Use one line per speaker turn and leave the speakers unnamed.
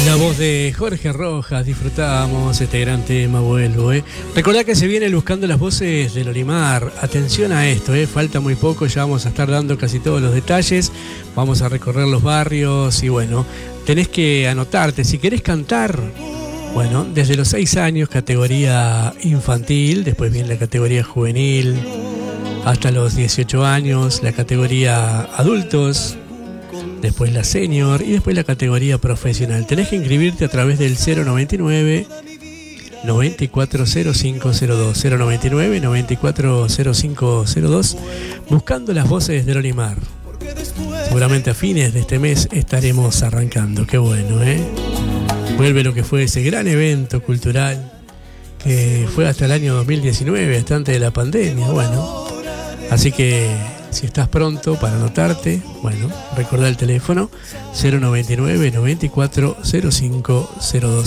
La voz de Jorge Rojas, disfrutábamos este gran tema, vuelvo. Recordá que se viene el Buscando las Voces del Olimar. Atención a esto, falta muy poco, ya vamos a estar dando casi todos los detalles. Vamos a recorrer los barrios y bueno, tenés que anotarte. Si querés cantar, bueno, desde los 6 años, categoría infantil, después viene la categoría juvenil, hasta los 18 años, la categoría adultos, después la senior y después la categoría profesional. Tenés que inscribirte a través del 099 940502 099 940502 Buscando las Voces del Olimar. Seguramente a fines de este mes estaremos arrancando. Qué bueno, Vuelve lo que fue ese gran evento cultural que fue hasta el año 2019, hasta antes de la pandemia. Bueno, así que si estás pronto para anotarte, bueno, recordá el teléfono 099 940502.